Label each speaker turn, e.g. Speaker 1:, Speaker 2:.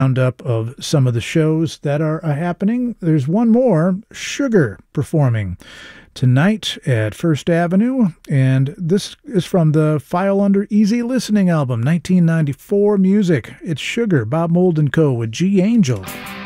Speaker 1: roundup of some of the shows that are happening. There's one more, Sugar, performing tonight at First Avenue, and this is from the File Under Easy Listening album, 1994 music. It's Sugar, Bob Mould & Co. with G. Angel.